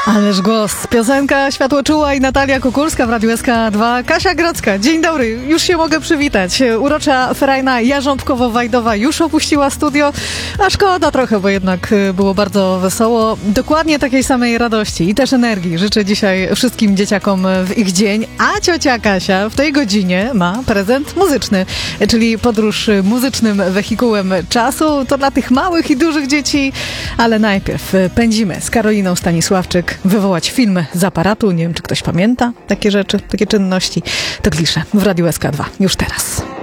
Ależ głos. Piosenka Światłoczuła i Natalia Kukulska w Radiu SK2. Kasia Grodzka, dzień dobry. Już się mogę przywitać. Urocza Ferajna Jarząbkowo-Wajdowa już opuściła studio, a szkoda trochę, bo jednak było bardzo wesoło. Dokładnie takiej samej radości i też energii życzę dzisiaj wszystkim dzieciakom w ich dzień, a ciocia Kasia w tej godzinie ma prezent muzyczny, czyli podróż muzycznym wehikułem czasu. To dla tych małych i dużych dzieci, ale najpierw pędzimy z Karoliną Stanisławczyk wywołać film z aparatu. Nie wiem, czy ktoś pamięta takie rzeczy, takie czynności. To klisze w Radiu SK2. Już teraz.